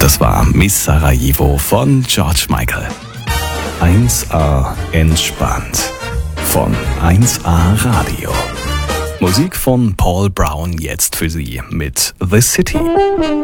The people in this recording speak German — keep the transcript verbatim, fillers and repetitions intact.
Das war Miss Sarajevo von George Michael. eins A entspannt von eins A Radio. Musik von Paul Brown jetzt für Sie mit The City.